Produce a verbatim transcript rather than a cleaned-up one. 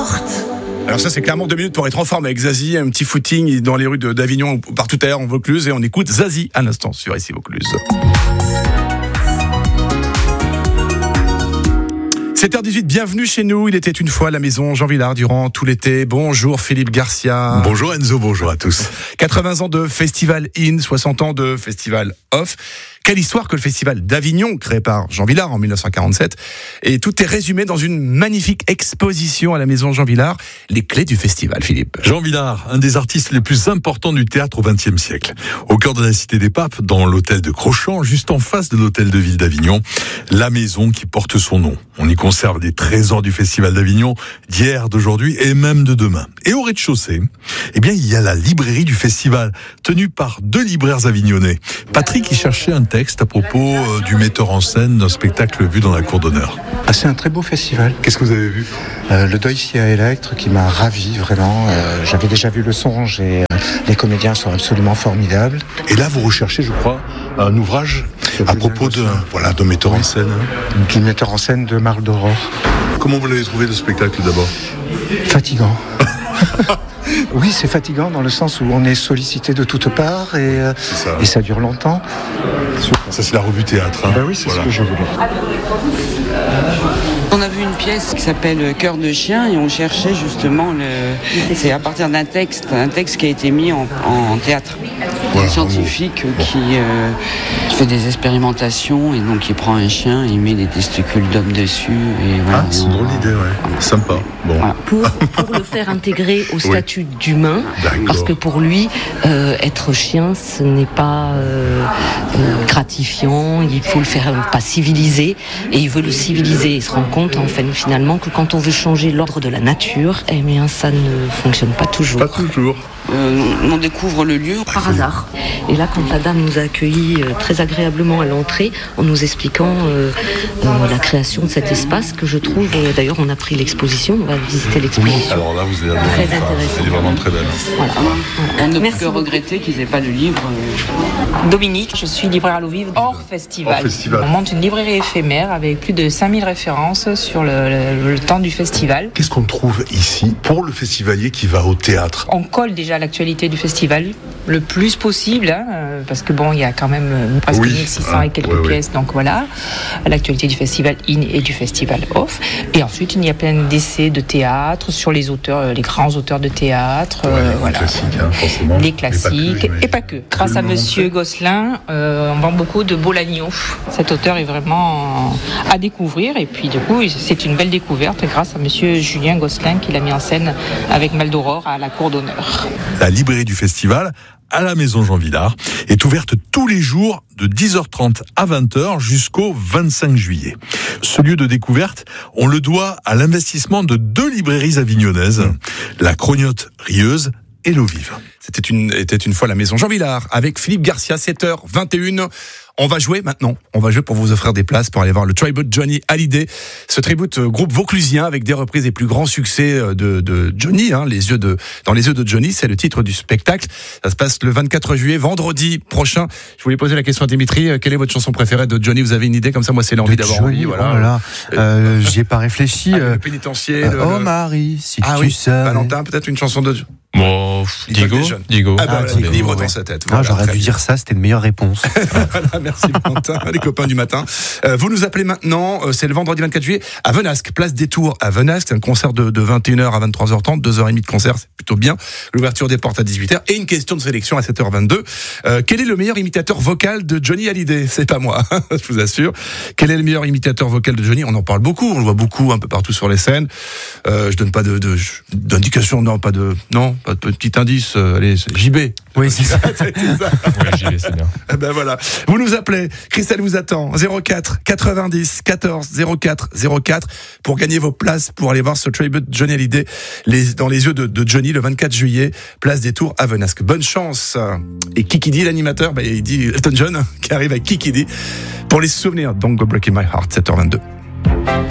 porte. Alors ça, c'est clairement deux minutes pour être en forme avec Zazie, un petit footing dans les rues de, d'Avignon, partout ailleurs en Vaucluse, et on écoute Zazie à l'instant sur ici Vaucluse. sept heures dix-huit, bienvenue chez nous. Il était une fois à la maison Jean Villard durant tout l'été. Bonjour Philippe Garcia. Bonjour Enzo, bonjour à tous. quatre-vingts ans de Festival In, soixante ans de Festival Off. Quelle histoire que le Festival d'Avignon, créé par Jean Villard en dix-neuf cent quarante-sept. Et tout est résumé dans une magnifique exposition à la maison Jean Villard. Les clés du festival, Philippe. Jean Villard, un des artistes les plus importants du théâtre au vingtième siècle. Au cœur de la Cité des Papes, dans l'hôtel de Crochamps, juste en face de l'hôtel de ville d'Avignon, la maison qui porte son nom. On y conserve des trésors du Festival d'Avignon, d'hier, d'aujourd'hui et même de demain. Et au rez-de-chaussée, eh bien, il y a la librairie du festival, tenue par deux libraires avignonnais. Patrick y cherchait un texte à propos euh, du metteur en scène d'un spectacle vu dans la cour d'honneur. Ah, c'est un très beau festival. Qu'est-ce que vous avez vu ? Euh, le Deutsche Electre qui m'a ravi vraiment. Euh, j'avais déjà vu Le Songe et euh, les comédiens sont absolument formidables. Et là, vous recherchez, je crois, un ouvrage à propos de, voilà, de metteur en scène. Du metteur en scène de Marc Doror. Comment vous l'avez trouvé, le spectacle, d'abord ? Fatigant. Oui, c'est fatigant dans le sens où on est sollicité de toutes parts et, euh, ça. et ça dure longtemps. Ça, c'est la revue théâtre. Hein. Ben oui, c'est voilà. Ce que je voulais. On a vu une pièce qui s'appelle Cœur de chien et on cherchait justement le. C'est à partir d'un texte, un texte qui a été mis en, en théâtre. Voilà, un scientifique bon. qui, euh, qui fait des expérimentations et donc il prend un chien et il met des testicules d'homme dessus. Et voilà, ah, c'est une drôle d'idée, ouais. Voilà. Sympa. Bon. Voilà. Pour, pour le faire intégrer au statut oui. d'humain, D'accord. parce que pour lui, euh, être chien, ce n'est pas euh, euh, gratifiant, il faut le faire pas civilisé, et il veut le civiliser. Il se rend compte en fait, finalement que quand on veut changer l'ordre de la nature, eh bien, ça ne fonctionne pas toujours. Pas toujours. Euh, on découvre le lieu par hasard. Et là, quand la dame nous a accueillis euh, très agréablement à l'entrée, en nous expliquant euh, euh, la création de cet espace, que je trouve, euh, d'ailleurs, on a pris l'exposition, on va visiter l'exposition. Oui, alors là, vous êtes très intéressant. Elle est vraiment très belle. Voilà. On ne peut Merci que regretter qu'ils n'aient pas de livre. Dominique, je suis libraire à l'eau vive hors festival. Hors festival. On monte une librairie éphémère avec plus de cinq mille références sur le, le, le temps du festival. Qu'est-ce qu'on trouve ici pour le festivalier qui va au théâtre ? On colle déjà l'actualité du festival le plus possible, hein, parce que bon, il y a quand même presque oui. mille six cents ah, et quelques ouais, pièces, ouais. donc voilà, l'actualité du festival In et du festival Off. Et ensuite, il y a plein d'essais de théâtre sur les auteurs, les grands auteurs de théâtre, ouais, euh, les voilà. classiques, hein, forcément. Les classiques, et pas que. Et pas que. Grâce à Monsieur Gosselin, euh, on vend beaucoup de Bolagno. Cet auteur est vraiment à découvrir, et puis du coup, c'est une belle découverte grâce à Monsieur Julien Gosselin qui l'a mis en scène avec Maldoror à la cour d'honneur. La librairie du festival, à la maison Jean Villard, est ouverte tous les jours de dix heures trente à vingt heures jusqu'au vingt-cinq juillet. Ce lieu de découverte, on le doit à l'investissement de deux librairies avignonnaises, mmh. la Crognotte Rieuse et l'Eau Vive. C'était une, était une fois la maison Jean Villard avec Philippe Garcia, sept heures vingt et une. On va jouer maintenant. On va jouer pour vous offrir des places pour aller voir le tribute Johnny Hallyday. Ce tribute euh, groupe vauclusien avec des reprises des plus grands succès de, de Johnny, hein, les yeux de, dans les yeux de Johnny, c'est le titre du spectacle. Ça se passe le vingt-quatre juillet, vendredi prochain. Je voulais poser la question à Dimitri. Euh, quelle est votre chanson préférée de Johnny ? Vous avez une idée comme ça ? Moi, c'est l'envie de d'avoir Johnny, envie. Voilà. Oh là là. Euh, j'y ai pas réfléchi. Ah, euh, le pénitencier. Euh, le, oh le... Marie, si ah, tu oui. savais. Valentin, peut-être une chanson de. Bon, Diego, Diego. Ah, bah, ah, Diego, livre ouais. dans sa tête. Voilà, Voilà, j'aurais dû bien. dire ça, c'était une meilleure réponse. Voilà, merci Valentin, les copains du matin. Euh, vous nous appelez maintenant, euh, c'est le vendredi vingt-quatre juillet à Venasque, place des Tours à Venasque. C'est un concert de, de vingt et une heures à vingt-trois heures trente, deux heures trente de concert, c'est plutôt bien. L'ouverture des portes à dix-huit heures et une question de sélection à sept heures vingt-deux. Euh, quel est le meilleur imitateur vocal de Johnny Hallyday ? C'est pas moi, je vous assure. Quel est le meilleur imitateur vocal de Johnny ? On en parle beaucoup, on le voit beaucoup un peu partout sur les scènes. Euh, je donne pas de, de, d'indication, non, pas de, non, pas de petit indice. Euh, allez, c'est J B. Oui, c'est ça. c'est ça. Oui, J B, c'est bien. Eh ben voilà. Vous nous appelez. Christelle vous attend. zéro quatre quatre-vingt-dix quatorze zéro quatre zéro quatre pour gagner vos places pour aller voir ce tribute Johnny Hallyday les, dans les yeux de, de Johnny le vingt-quatre juillet, place des Tours à Venasque. Bonne chance. Et Kiki D, l'animateur, ben, il dit Elton John qui arrive avec Kiki D pour les souvenirs. Don't Go Breaking My Heart, sept heures vingt-deux.